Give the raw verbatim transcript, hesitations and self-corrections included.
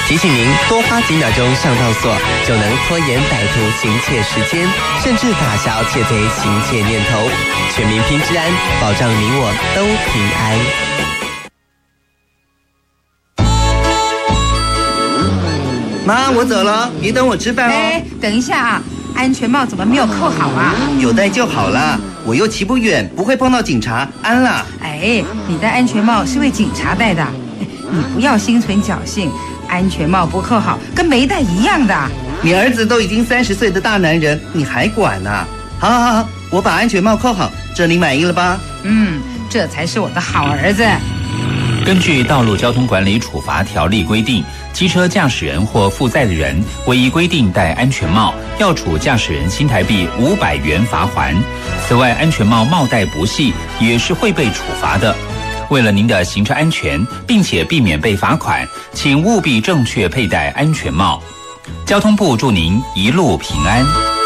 提醒您多花几秒钟上套锁，就能拖延歹徒行窃时间，甚至打消窃贼行窃念头。全民拼治安，保障你我都平安。 妈，我走了，别等我吃饭哦。 哎，等一下啊，安全帽怎么没有扣好啊？ 有戴就好了，我又骑不远，不会碰到警察，安啦。 哎，你戴安全帽是为警察戴的，你不要心存侥幸，安全帽不扣好跟没戴一样的。 你儿子都已经三十岁的大男人，你还管呢、啊？好好好，我把安全帽扣好，这你满意了吧？ 嗯，这才是我的好儿子。 根据《道路交通管理处罚条例》规定，机车驾驶人或负载的人违依规定戴安全帽，要处驾驶人新台币五百元罚锾。此外，安全帽帽带不系也是会被处罚的。为了您的行车安全，并且避免被罚款，请务必正确佩戴安全帽。交通部祝您一路平安。